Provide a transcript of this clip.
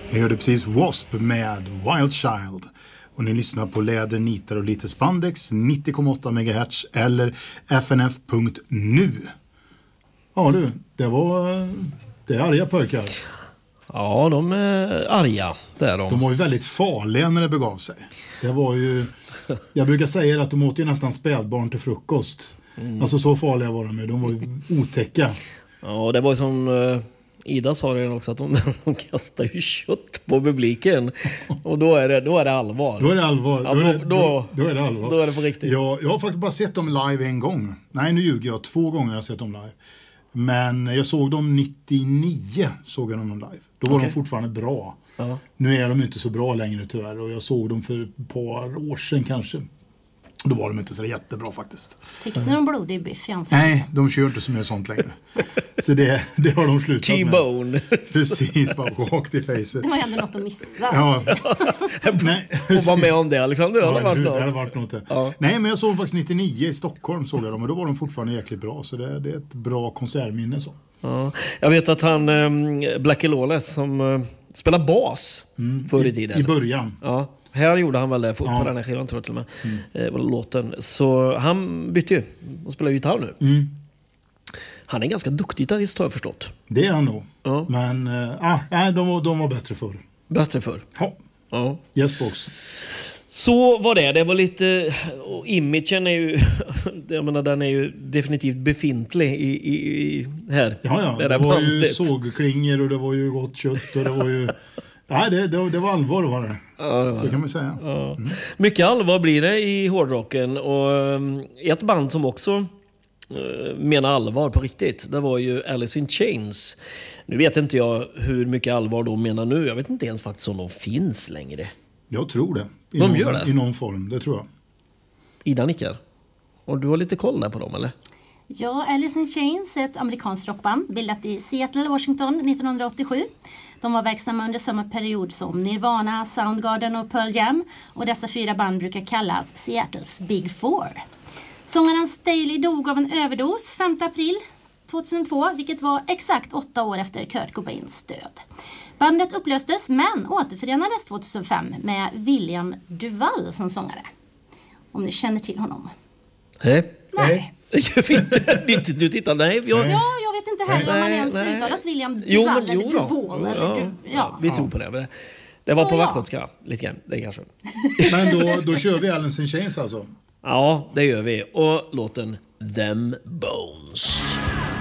Ni hörde precis W.A.S.P. med Wild Child. Och ni lyssnar på Läder, nitar och lite spandex 90,8 MHz eller fnf.nu. Ja du, det är arga pojkar. Ja, de är arga. Det är de. De var ju väldigt farliga när det begav sig. Det var ju, jag brukar säga att de åt ju nästan spädbarn till frukost. Alltså så farliga var de ju. De var ju otäcka. Ja, det var ju som Ida sa det också, att de kastar ju kött på publiken. Och då är det allvar. Då är det allvar. Ja, då är det allvar. Då är det på riktigt. Jag har faktiskt bara sett dem live en gång. Nej, nu ljuger jag. 2 gånger har jag sett dem live. Men jag såg dem 99, såg jag dem live. Då var de fortfarande bra. Ja. Nu är de inte så bra längre tyvärr. Och jag såg dem för ett par år sedan kanske. Då var de inte så jättebra faktiskt. Fick du någon blodig biff, Jansson? Nej, de kör inte så mycket sånt längre. Så det har de slutat T-bone. med. Precis, bara rakt i facet. Det var ändå något att missa. Ja. Får vara med om det, Alexander. Det hade varit något. Ja. Nej, men jag såg faktiskt 99 i Stockholm, såg jag dem. Och då var de fortfarande jäkligt bra. Så det är ett bra konsertminne så. Ja. Jag vet att han, Blackie Lawless, som spelar bas förr i tiden. I början. Ja. Här gjorde han väl det på den här skivan, tror jag till och med. Låten. Så han bytte ju och spelar gitarr nu. Han är en ganska duktig gitarrist, har jag förstått. Det är han nog. Ja. Men de var bättre förr. Bättre förr. Ja. Yes box. Så var det. Det var lite... Och imagen är ju... Jag menar, den är ju definitivt befintlig i här. Ja. Det var ju sågklingor och det var ju gott kött och det var ju... Nej, det var allvar var det. Ja, så kan man säga. Ja. Mycket allvar blir det i hårdrocken. Och ett band som också menar allvar på riktigt, det var ju Alice in Chains. Nu vet inte jag hur mycket allvar de menar nu. Jag vet inte ens faktiskt om de finns längre. Jag tror det. Gör det? I någon form, det tror jag. Ida nickar. Och du har lite koll där på dem, eller? Ja, Alice in Chains är ett amerikanskt rockband bildat i Seattle, Washington 1987. De var verksamma under samma period som Nirvana, Soundgarden och Pearl Jam. Och dessa 4 band brukar kallas Seattles Big Four. Sångaren Staley dog av en överdos 5 april 2002, vilket var exakt 8 år efter Kurt Cobains död. Bandet upplöstes men återförenades 2005 med William Duvall som sångare. Om ni känner till honom. Nej. Nej. Inte du tittar, nej. Ja, jag vet inte heller om man ens uttalas William Duvall eller Duvall. Vi tror på det. Det var så på västgötska, lite grann, det kanske. Men då kör vi Alice in Chains alltså. Ja, det gör vi. Och låten Them Bones.